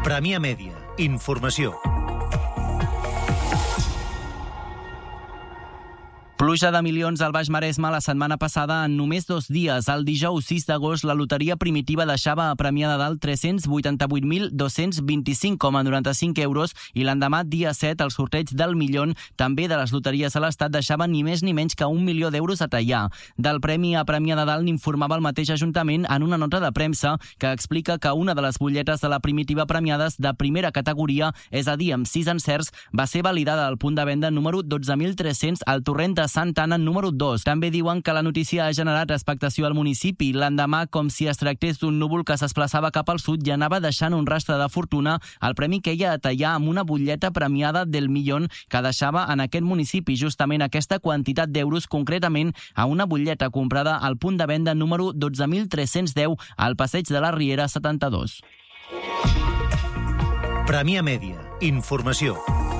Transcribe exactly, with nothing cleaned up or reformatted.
Premià Mèdia. Informació. Pluja de milions al Baix Maresme la setmana passada en només dos dies. El dijous sis d'agost la loteria primitiva deixava a Premià de Dalt tres-cents vuitanta-vuit mil dos-cents vint-i-cinc coma noranta-cinc euros i l'endemà, dia set, el sorteig del milió també de les loteries a l'Estat deixava ni més ni menys que un milió d'euros a tallar. Del premi a Premià de Dalt n'informava el mateix Ajuntament en una nota de premsa que explica que una de les butlletes de la primitiva premiades de primera categoria, és a dir, amb sis encerts, va ser validada al punt de venda número dotze mil tres-cents al Torrent de Sant Anna número dos. També diuen que la notícia ha generat expectació al municipi. L'endemà, com si es tractés d'un núvol que s'esplaçava cap al sud i anava deixant un rastre de fortuna, el premi queia a tallar amb una butlleta premiada del milió que deixava en aquest municipi justament aquesta quantitat d'euros, concretament a una butlleta comprada al punt de venda número dotze mil tres-cents deu al Passeig de la Riera setanta-dos. Premià Mèdia. Informació.